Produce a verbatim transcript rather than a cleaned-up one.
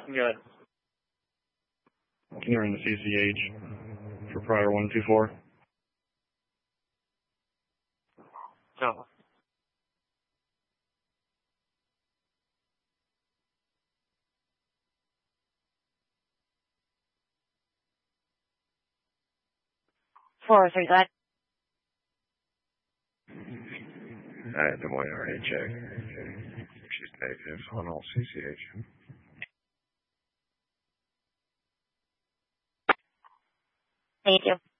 Good. You're in the C C H for prior one two four. Oh. Four three, go ahead. I had Des Moines already checked. She's negative on all C C H. Thank you.